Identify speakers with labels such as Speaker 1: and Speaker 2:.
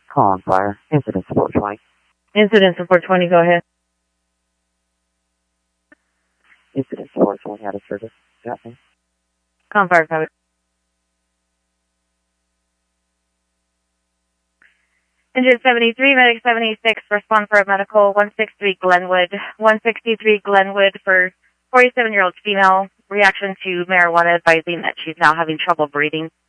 Speaker 1: Call on fire. Incident support 20.
Speaker 2: Incident support 20, go ahead.
Speaker 1: Incident support 20 out of service. Got me.
Speaker 2: Call on fire, copy. Engine 73, medic 76, respond for a medical 163 Glenwood. 163 Glenwood for 47-year-old female. Reaction to marijuana, advising that she's now having trouble breathing.